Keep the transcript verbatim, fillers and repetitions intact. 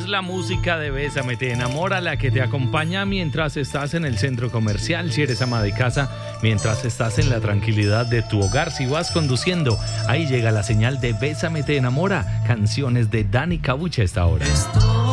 Es la música de Bésame Te Enamora, la que te acompaña mientras estás en el centro comercial, si eres ama de casa, mientras estás en la tranquilidad de tu hogar, si vas conduciendo. Ahí llega la señal de Bésame Te Enamora, canciones de Dani Cabucha a esta hora. Estoy